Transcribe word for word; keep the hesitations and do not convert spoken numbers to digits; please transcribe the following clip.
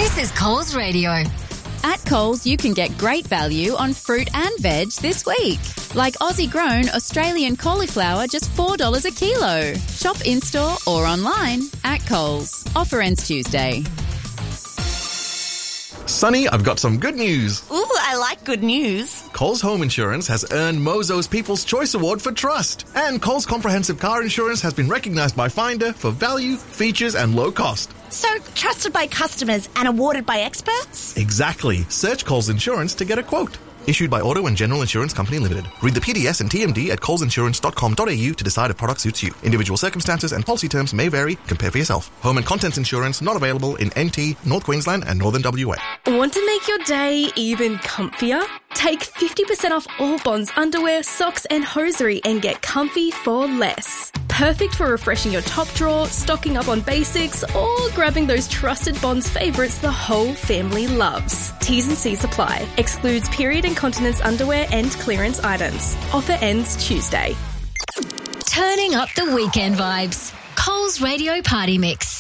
This is Coles Radio. At Coles, you can get great value on fruit and veg this week. Like Aussie-grown Australian cauliflower, just four dollars a kilo. Shop in-store or online at Coles. Offer ends Tuesday. Sonny, I've got some good news. Ooh, I like good news. Coles Home Insurance has earned Mozo's People's Choice Award for trust. And Coles Comprehensive Car Insurance has been recognised by Finder for value, features and low cost. So, trusted by customers and awarded by experts? Exactly. Search Coles Insurance to get a quote. Issued by Auto and General Insurance Company Limited. Read the P D S and T M D at coles insurance dot com dot a u to decide if product suits you. Individual circumstances and policy terms may vary. Compare for yourself. Home and contents insurance not available in N T, North Queensland and Northern W A. Want to make your day even comfier? Take fifty percent off all Bonds underwear, socks and hosiery and get comfy for less. Perfect for refreshing your top drawer, stocking up on basics, or grabbing those trusted Bonds favourites the whole family loves. T's and C's apply. Excludes period incontinence underwear and clearance items. Offer ends Tuesday. Turning up the weekend vibes. Coles Radio Party Mix.